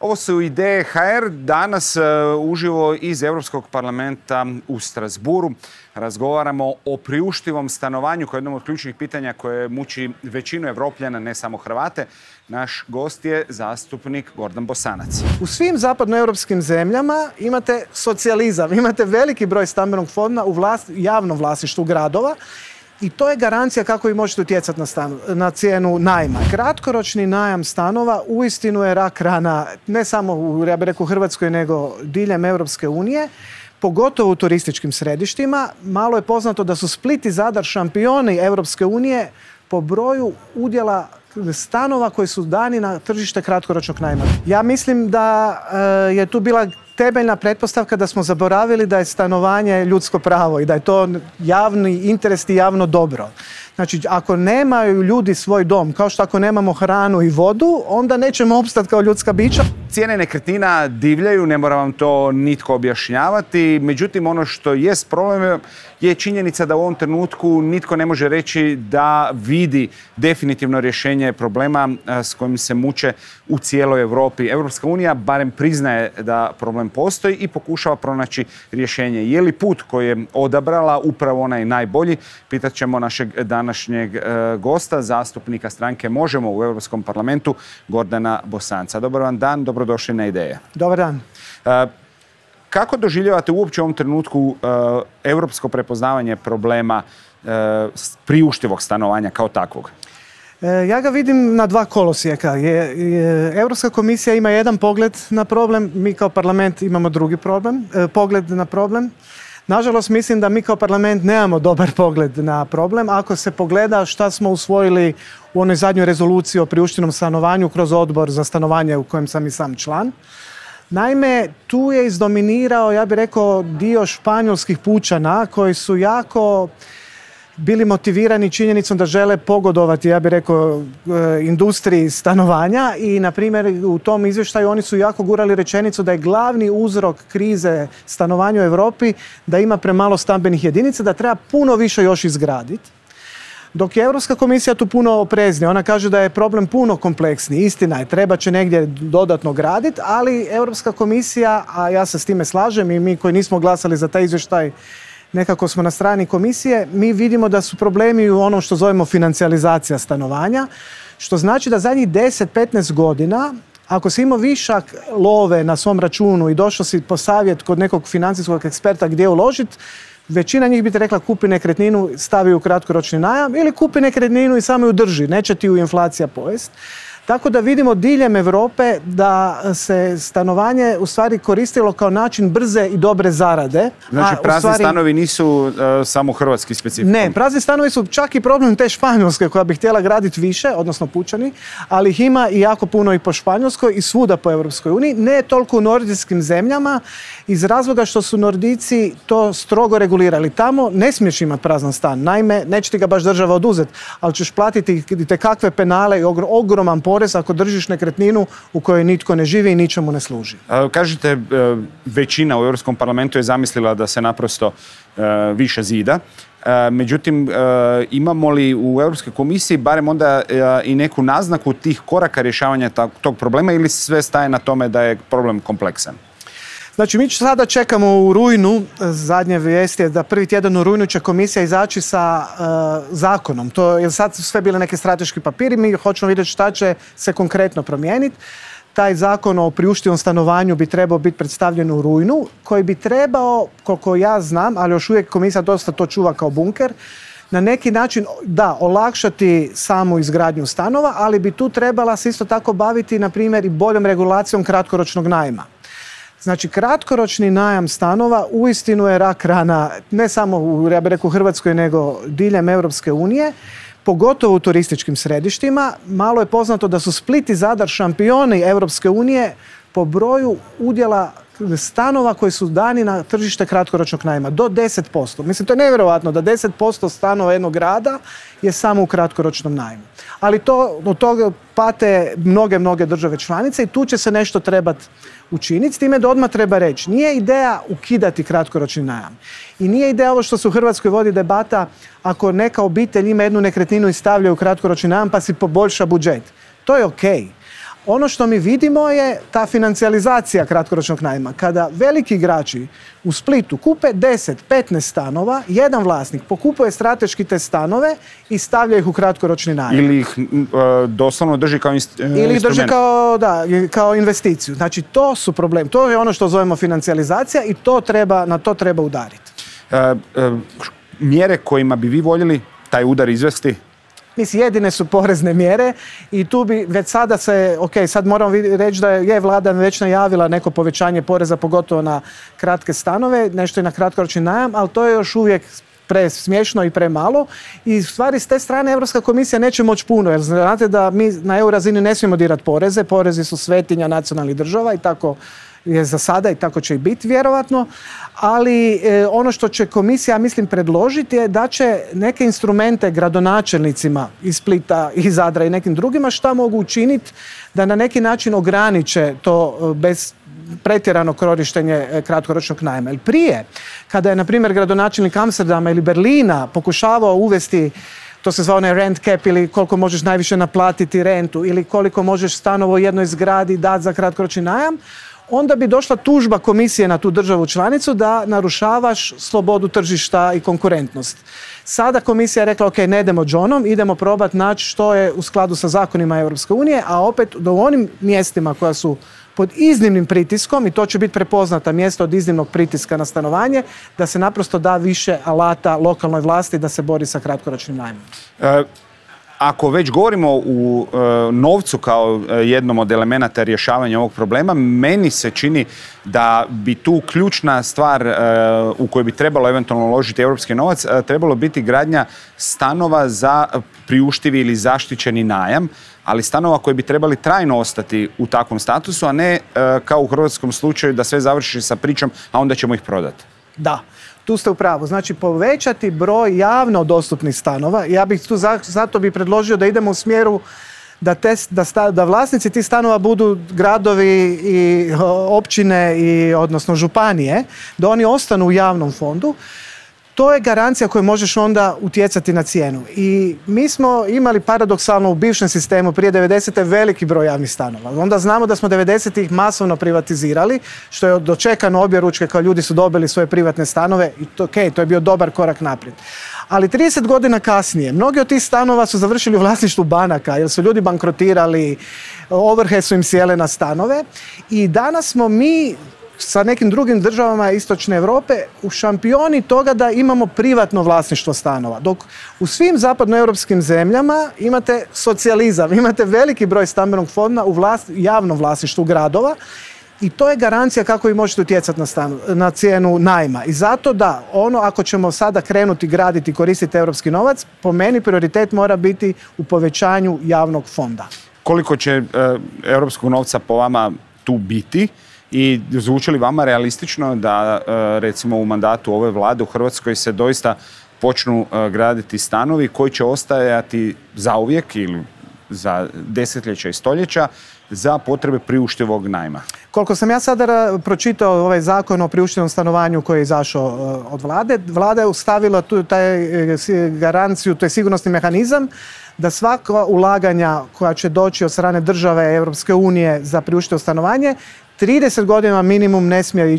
Ovo su Ideje HR, danas uživo iz Europskog parlamenta u Strasbourgu. Razgovaramo o priuštivom stanovanju koje je jedno od ključnih pitanja koje muči većinu Evropljana, ne samo Hrvate. Naš gost je zastupnik Gordan Bosanac. U svim zapadnoevropskim zemljama imate socijalizam, imate veliki broj stambenog fonda u javnom vlasništvu gradova. I to je garancija kako vi možete utjecati na cijenu najma. Kratkoročni najam stanova uistinu je rak rana ne samo u, ja bih rekao, Hrvatskoj, nego diljem Europske unije, pogotovo u turističkim središtima. Malo je poznato da su Split i Zadar šampioni Europske unije po broju udjela stanova koji su dani na tržište kratkoročnog najma. Ja mislim da je tu bila temeljna pretpostavka da smo zaboravili da je stanovanje ljudsko pravo i da je to javni interes i javno dobro. Znači, ako nemaju ljudi svoj dom, kao što ako nemamo hranu i vodu, onda nećemo opstati kao ljudska bića. Cijene nekretnina divljaju, ne mora vam to nitko objašnjavati. Međutim, ono što jest problem je činjenica da u ovom trenutku nitko ne može reći da vidi definitivno rješenje problema s kojim se muče u cijeloj Europi. Europska unija barem priznaje da problem postoji i pokušava pronaći rješenje. Je li put koji je odabrala upravo onaj najbolji? Pitat ćemo našeg današnjeg gosta, zastupnika stranke Možemo u Europskom parlamentu, Gordana Bosanca. Dobar vam dan, dobrodošli na Ideje. Dobar dan. Kako doživljavate uopće u ovom trenutku europsko prepoznavanje problema priuštivog stanovanja kao takvog? Ja ga vidim na dva kolosijeka. Europska komisija ima jedan pogled na problem, mi kao parlament imamo drugi pogled na problem. Nažalost, mislim da mi kao parlament nemamo dobar pogled na problem. Ako se pogleda šta smo usvojili u onoj zadnjoj rezoluciji o priuštivom stanovanju kroz odbor za stanovanje u kojem sam i sam član. Naime, tu je izdominirao, ja bih rekao, dio španjolskih pučana koji su jako bili motivirani činjenicom da žele pogodovati, ja bih rekao, industriji stanovanja i, na primjer, u tom izvještaju oni su jako gurali rečenicu da je glavni uzrok krize stanovanja u Europi da ima premalo stambenih jedinica, da treba puno više još izgraditi. Dok je Europska komisija tu puno opreznija. Ona kaže da je problem puno kompleksniji. Istina je, treba će negdje dodatno graditi, ali Europska komisija, a ja se s time slažem i mi koji nismo glasali za taj izvještaj, nekako smo na strani komisije, mi vidimo da su problemi u onom što zovemo financijalizacija stanovanja, što znači da zadnjih 10-15 godina, ako si imao višak love na svom računu i došao si po savjet kod nekog financijskog eksperta gdje uložiti, većina njih bi ti rekla kupi nekretninu, stavi u kratkoročni najam ili kupi nekretninu i samo ju drži, neće ti ju inflacija pojest. Tako da vidimo diljem Europe da se stanovanje u stvari koristilo kao način brze i dobre zarade. Znači, prazni stanovi nisu samo hrvatski specifikum? Ne, prazni stanovi su čak i problem te Španjolske koja bi htjela graditi više, odnosno pučani, ali ih ima i jako puno i po Španjolskoj i svuda po Europskoj uniji. Ne toliko u nordijskim zemljama iz razloga što su Nordici to strogo regulirali. Tamo ne smiješ imati prazan stan. Naime, neće ti ga baš država oduzeti, ali ćeš platiti kakve penale i ogroman porez ako držiš nekretninu u kojoj nitko ne živi i ničemu ne služi. Kažete, većina u Europskom parlamentu je zamislila da se naprosto više zida. Međutim, imamo li u Europskoj komisiji barem onda i neku naznaku tih koraka rješavanja tog problema ili sve staje na tome da je problem kompleksan? Znači, mi sada čekamo u rujnu, zadnje vijesti je da prvi tjedan u rujnu će komisija izaći sa zakonom. To je sad sve bile neki strateški papiri, mi hoćemo vidjeti šta će se konkretno promijeniti. Taj zakon o priuštivom stanovanju bi trebao biti predstavljen u rujnu, koji bi trebao, koliko ja znam, ali još uvijek komisija dosta to čuva kao bunker, na neki način, da, olakšati samu izgradnju stanova, ali bi tu trebala se isto tako baviti, na primjer, i boljom regulacijom kratkoročnog najma. Znači, kratkoročni najam stanova uistinu je rak rana ne samo u, ja bih rekao, Hrvatskoj, nego diljem Europske unije, pogotovo u turističkim središtima. Malo je poznato da su Split i Zadar šampioni Europske unije po broju udjela stanova koji su dani na tržište kratkoročnog najma, do 10%. Mislim, to je nevjerojatno da 10% stanova jednog grada je samo u kratkoročnom najmu. Ali od toga pate mnoge države članice i tu će se nešto trebati učiniti. S time da odmah treba reći, nije ideja ukidati kratkoročni najam. I nije ideja ovo što se u Hrvatskoj vodi debata ako neka obitelj ima jednu nekretninu i stavlja u kratkoročni najam pa si poboljša budžet. To je okej. Ono što mi vidimo je ta financijalizacija kratkoročnog najma. Kada veliki igrači u Splitu kupe 10-15 stanova, jedan vlasnik pokupuje strateški te stanove i stavlja ih u kratkoročni najam. Ili ih doslovno drži kao instrument. Ili ih drži kao investiciju. Znači to su problemi. To je ono što zovemo financijalizacija i na to treba udariti. Mjere kojima bi vi voljeli taj udar izvesti? Mislim, jedine su porezne mjere i tu bi već sada sad moramo reći da je vlada već najavila neko povećanje poreza, pogotovo na kratke stanove, nešto i na kratkoročni najam, ali to je još uvijek presmiješno i premalo i u stvari s te strane Europska komisija neće moći puno, jer znate da mi na EU razini ne smijemo dirati poreze, porezi su svetinja nacionalnih država i tako je za sada i tako će i biti vjerovatno, ali ono što će komisija, mislim, predložiti je da će neke instrumente gradonačelnicima iz Splita, iz Zadra i nekim drugima šta mogu učiniti da na neki način ograniče to bez pretjerano korištenje kratkoročnog najma. Jer prije, kada je, na primjer, gradonačelnik Amsterdama ili Berlina pokušavao uvesti, to se zvao onaj rent cap, ili koliko možeš najviše naplatiti rentu, ili koliko možeš stanova u jednoj zgradi dati za kratkoročni najam, onda bi došla tužba komisije na tu državu članicu da narušavaš slobodu tržišta i konkurentnost. Sada komisija je rekla, ok, ne idemo džonom, idemo probati naći što je u skladu sa zakonima Europske unije, a opet u onim mjestima koja su pod iznimnim pritiskom, i to će biti prepoznata mjesta od iznimnog pritiska na stanovanje, da se naprosto da više alata lokalnoj vlasti da se bori sa kratkoročnim najmom. Ako već govorimo u novcu kao jednom od elemenata rješavanja ovog problema, meni se čini da bi tu ključna stvar u kojoj bi trebalo eventualno uložiti europski novac trebalo biti gradnja stanova za priuštivi ili zaštićeni najam, ali stanova koji bi trebali trajno ostati u takvom statusu, a ne kao u hrvatskom slučaju da sve završi sa pričom, a onda ćemo ih prodati. Da. Tu ste u pravu. Znači, povećati broj javno dostupnih stanova. Ja bih tu zato bi predložio da idemo u smjeru da vlasnici tih stanova budu gradovi i općine i odnosno županije, da oni ostanu u javnom fondu. To je garancija koju možeš onda utjecati na cijenu. I mi smo imali paradoksalno u bivšem sistemu prije 90. veliki broj javnih stanova. Onda znamo da smo 90-ih masovno privatizirali, što je dočekano objeručke kao ljudi su dobili svoje privatne stanove i to je bio dobar korak naprijed. Ali 30 godina kasnije, mnogi od tih stanova su završili u vlasništvu banaka, jer su ljudi bankrotirali, ovrhe su im sjele na stanove i danas smo mi sa nekim drugim državama Istočne Europe u šampioni toga da imamo privatno vlasništvo stanova. Dok u svim zapadnoeuropskim zemljama imate socijalizam, imate veliki broj stambenog fonda u javnom vlasništvu gradova i to je garancija kako vi možete utjecati na cijenu najma. I zato ako ćemo sada krenuti graditi i koristiti europski novac, po meni prioritet mora biti u povećanju javnog fonda. Koliko će europskog novca po vama tu biti? I zvuči li vama realistično da recimo u mandatu ove vlade u Hrvatskoj se doista počnu graditi stanovi koji će ostajati zauvijek ili za desetljeća i stoljeća za potrebe priuštivog najma? Koliko sam ja sada pročitao ovaj zakon o priuštivom stanovanju koji je izašao od vlade, vlada je ustavila tu garanciju, to je sigurnosni mehanizam da svaka ulaganja koja će doći od strane države Europske unije za priuštivo stanovanje 30 godina minimum ne smije